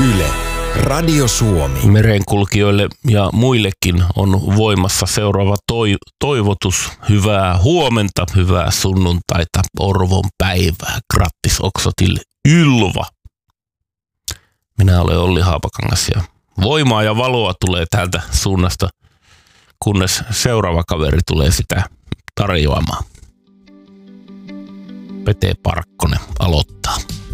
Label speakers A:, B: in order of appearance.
A: Yle, Radio Suomi.
B: Merenkulkijoille ja muillekin on voimassa seuraava toivotus. Hyvää huomenta, hyvää sunnuntaita, Orvon päivää, grattis också till Ylva. Minä olen Olli Haapakangas ja voimaa ja valoa tulee täältä suunnasta, kunnes seuraava kaveri tulee sitä tarjoamaan. Pete Parkkonen aloittaa.